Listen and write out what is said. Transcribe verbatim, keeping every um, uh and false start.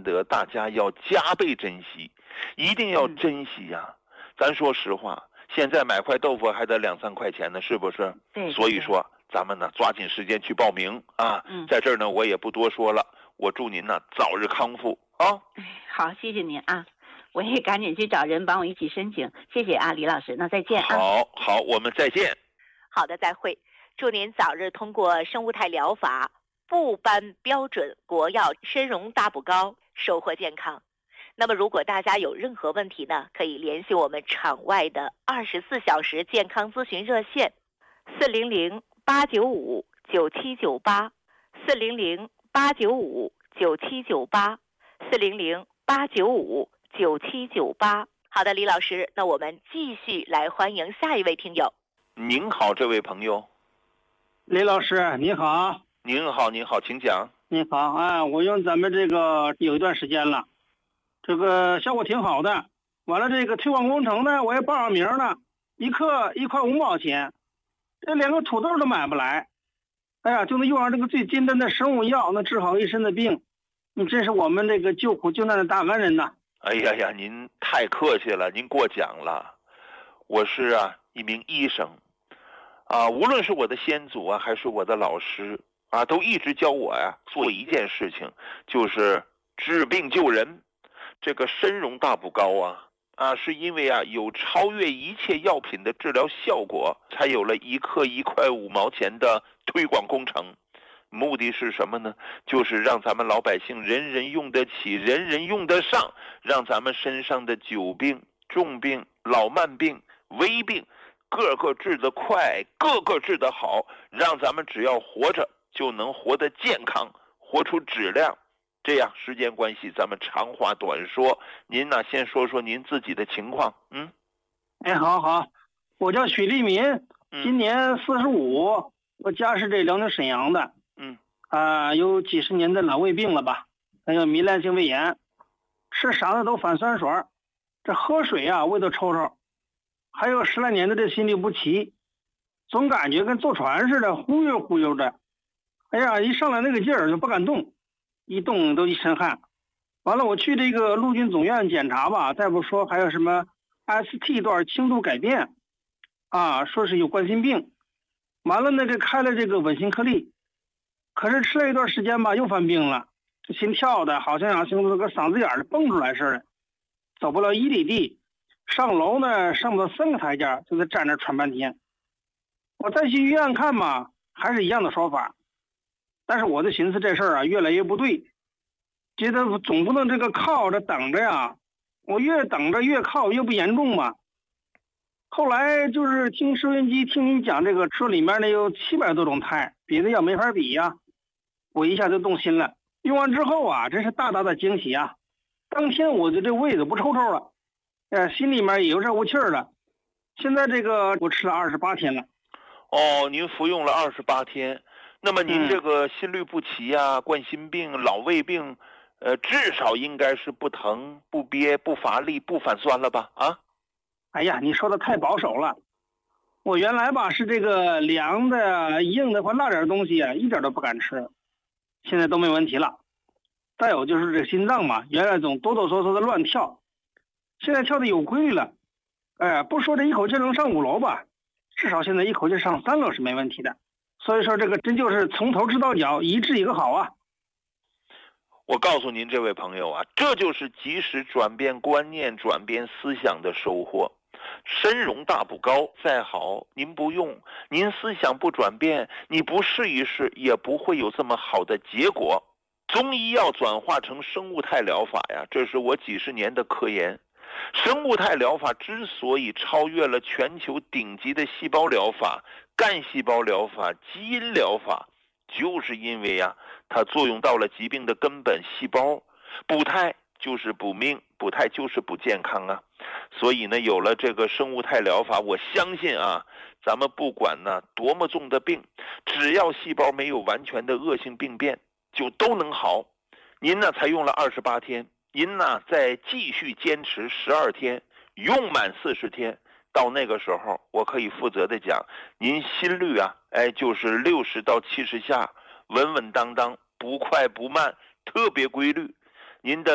得，大家要加倍珍惜，一定要珍惜呀、啊嗯！咱说实话，现在买块豆腐还得两三块钱呢，是不是？ 对。 所以说，咱们呢抓紧时间去报名啊！ 嗯， 在这儿呢，我也不多说了，我祝您呢早日康复啊！ 好，谢谢您啊！我也赶紧去找人帮我一起申请，谢谢啊，李老师，那再见啊！ 好，好，我们再见。 好的，再会。祝您早日通过生物态疗法部颁标准国药参茸大补膏，收获健康。那么如果大家有任何问题呢，可以联系我们场外的二十四小时健康咨询热线四零零八九五九七九八四零零八九五九七九八四零零八九五九七九八。好的，李老师，那我们继续来欢迎下一位听友。 您好，这位朋友。 李老师你好。 您好，您好，请讲。 你好啊，我用咱们这个有一段时间了，这个效果挺好的。完了，这个推广工程呢，我也报上名了，一克一块五毛钱，这连个土豆都买不来。哎呀，就能用上这个最简单的生物药，能治好一身的病。你真是我们这个救苦救难的大恩人呐！ 哎呀呀，您太客气了，您过奖了。我是啊一名医生。啊，无论是我的先祖啊，还是我的老师啊，都一直教我呀、啊、做一件事情，就是治病救人。这个参茸大补膏啊，啊，是因为啊有超越一切药品的治疗效果，才有了一克一块五毛钱的推广工程。目的是什么呢？就是让咱们老百姓人人用得起，人人用得上，让咱们身上的久病、重病、老慢病、危病个个治得快，个个治得好，让咱们只要活着就能活得健康，活出质量。这样时间关系，咱们长话短说，您呢先说说您自己的情况。嗯， 哎，好好，我叫许立民，今年四十五，我家是这辽宁沈阳的。 嗯， 啊、呃，有几十年的老胃病了吧，还有糜烂性胃炎，吃啥的都反酸水，这喝水啊胃都抽抽。还有十来年的这心律不齐，总感觉跟坐船似的，忽悠忽悠的。哎呀，一上来那个劲儿就不敢动，一动都一身汗。完了，我去这个陆军总院检查吧，大夫说还有什么 S T 段轻度改变，啊，说是有冠心病。完了呢，这开了这个稳心颗粒，可是吃了一段时间吧，又犯病了，这心跳的好像啊，像那个嗓子眼儿蹦出来似的，走不了一里地。上楼呢，上不到三个台阶，就在站着喘半天。我再去医院看嘛，还是一样的说法。但是我就寻思这事儿啊，越来越不对，觉得总不能这个靠着等着呀。我越等着越靠，越不严重嘛。后来就是听收音机听你讲这个，说里面呢有七百多种肽，别的药没法比呀。我一下就动心了。用完之后啊，真是大大的惊喜啊！当天我就这胃子不抽抽了。呃，心里面也有热乎气儿了。现在这个我吃了二十八天了。 哦，您服用了二十八天，那么您这个心律不齐啊、嗯、冠心病、老胃病，呃，至少应该是不疼、不憋、不乏力、不反酸了吧？啊？ 哎呀，你说的太保守了。我原来吧是这个凉的、硬的或辣点东西啊，一点都不敢吃，现在都没问题了。再有就是这心脏嘛，原来总哆哆嗦嗦的乱跳。现在跳的有规律了，哎，不说这一口气能上五楼吧，至少现在一口气上三楼是没问题的。所以说这个真就是从头治到脚，一治一个好啊。 我告诉您这位朋友啊，这就是及时转变观念、转变思想的收获。参茸大补膏再好，您不用，您思想不转变，你不试一试，也不会有这么好的结果。中医药转化成生物态疗法呀，这是我几十年的科研。生物态疗法之所以超越了全球顶级的细胞疗法、干细胞疗法、基因疗法，就是因为呀、啊，它作用到了疾病的根本细胞。补胎就是补命，补胎就是补健康啊。所以呢，有了这个生物态疗法，我相信啊，咱们不管呢多么重的病，只要细胞没有完全的恶性病变，就都能好。您呢才用了二十八天。您呢，再继续坚持十二天，用满四十天，到那个时候，我可以负责的讲，您心率啊，哎，就是六十到七十下，稳稳当当，不快不慢，特别规律。您的